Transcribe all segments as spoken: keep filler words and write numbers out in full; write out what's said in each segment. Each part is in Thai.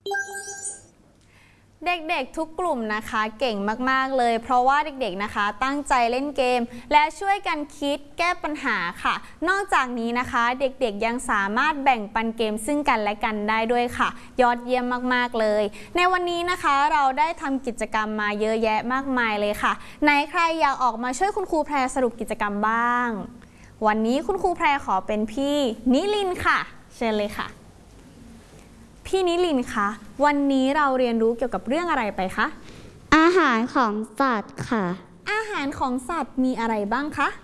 เด็กๆทุกกลุ่มนะคะเก่งมากๆเลยเพราะว่าเด็กๆนะคะตั้งใจเล่นเกมและช่วยกันคิดแก้ปัญหาค่ะนอกจากนี้นะคะเด็กๆยังสามารถแบ่งปันเกมซึ่งกันและกันได้ด้วยค่ะยอดเยี่ยมมากๆเลยในวันนี้นะคะเราได้ทำกิจกรรมมาเยอะแยะมากมายเลยค่ะไหนใครอยากออกมาช่วยคุณครูแพรสรุปกิจกรรมบ้างวันนี้คุณครูแพรขอเป็นพี่นิลินค่ะเชิญเลยค่ะพี่นิลินคะวันนี้เราเรียนรู้เกี่ยวกับเรื่องอะไรไปคะอาหารของสัตว์ค่ะอาหารของสัตว์มีอะไรบ้างคะ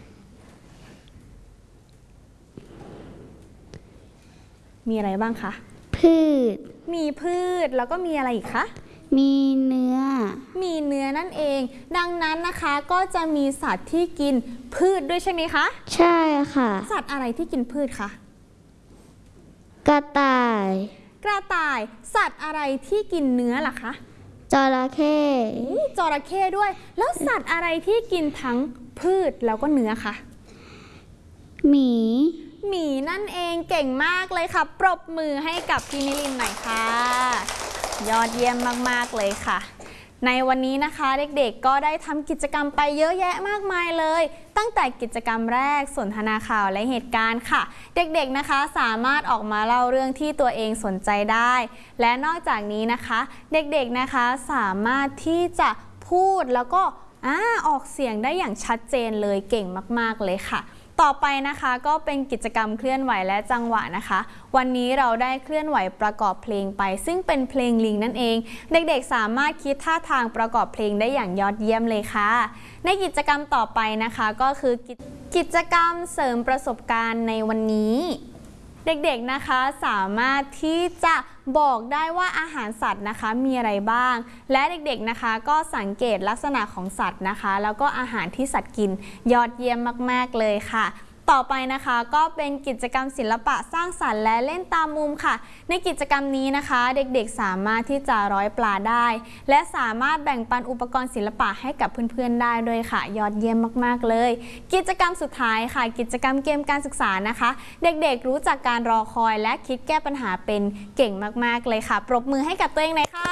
มีอะไรบ้างคะพืชมีพืชแล้วก็มีอะไรอีกคะมีเนื้อมีเนื้อนั่นเองดังนั้นนะคะก็จะมีสัตว์ที่กินพืชด้วยใช่ไหมคะใช่ค่ะสัตว์อะไรที่กินพืชคะกระต่ายกระต่ายสัตว์อะไรที่กินเนื้อล่ะคะจระเข้จระเข้ด้วยแล้วสัตว์อะไรที่กินทั้งพืชแล้วก็เนื้อคะหมีหมีนั่นเองเก่งมากเลยค่ะปรบมือให้กับพี่นิลินหน่อยค่ะยอดเยี่ยมมากๆเลยค่ะในวันนี้นะคะเด็กๆก็ได้ทำกิจกรรมไปเยอะแยะมากมายเลยตั้งแต่กิจกรรมแรกสนทนาข่าวและเหตุการณ์ค่ะเด็กๆนะคะสามารถออกมาเล่าเรื่องที่ตัวเองสนใจได้และนอกจากนี้นะคะเด็กๆนะคะสามารถที่จะพูดแล้วก็อ่าออกเสียงได้อย่างชัดเจนเลยเก่งมากๆเลยค่ะต่อไปนะคะก็เป็นกิจกรรมเคลื่อนไหวและจังหวะนะคะวันนี้เราได้เคลื่อนไหวประกอบเพลงไปซึ่งเป็นเพลงลิงนั่นเองเด็กๆสามารถคิดท่าทางประกอบเพลงได้อย่างยอดเยี่ยมเลยค่ะในกิจกรรมต่อไปนะคะก็คือกิจกรรมเสริมประสบการณ์ในวันนี้เด็กๆนะคะสามารถที่จะบอกได้ว่าอาหารสัตว์นะคะมีอะไรบ้างและเด็กๆนะคะก็สังเกตลักษณะของสัตว์นะคะแล้วก็อาหารที่สัตว์กินยอดเยี่ยมมากๆเลยค่ะต่อไปนะคะก็เป็นกิจกรรมศิลปะสร้างสรรค์และเล่นตามมุมค่ะในกิจกรรมนี้นะคะเด็กๆสามารถที่จะร้อยปลาได้และสามารถแบ่งปันอุปกรณ์ศิลปะให้กับเพื่อนๆได้ด้วยค่ะยอดเยี่ยมมากๆเลยกิจกรรมสุดท้ายค่ะกิจกรรมเกมการศึกษานะคะเด็กๆรู้จักการรอคอยและคิดแก้ปัญหาเป็นเก่งมากๆเลยค่ะปรบมือให้กับตัวเองหน่อยค่ะ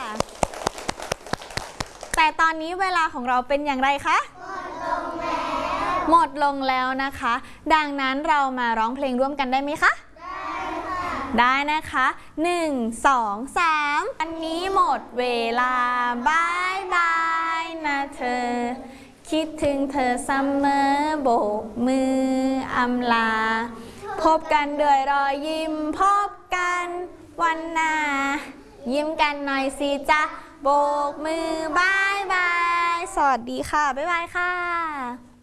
แต่ตอนนี้เวลาของเราเป็นอย่างไรคะหมดลงแล้วนะคะดังนั้นเรามาร้องเพลงร่วมกันได้ไหมคะได้ค่ะได้นะคะหนึ่ง สอง สามอันนี้หมดเวลาบายบายนะเธอคิดถึงเธอเสมอโบกมืออำลาพบกันด้วยรอยยิ้มพบกันวันหน้ายิ้มกันหน่อยสิจ๊ะโบกมือบายบายสวัสดีค่ะบ๊ายบายค่ะ